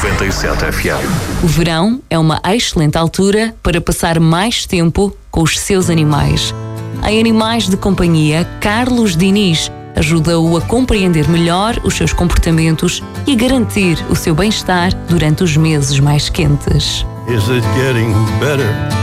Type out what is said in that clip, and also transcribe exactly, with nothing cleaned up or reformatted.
noventa e sete F M. O verão é uma excelente altura para passar mais tempo com os seus animais. Em Animais de Companhia, Carlos Diniz ajuda-o a compreender melhor os seus comportamentos e a garantir o seu bem-estar durante os meses mais quentes. Is it getting better?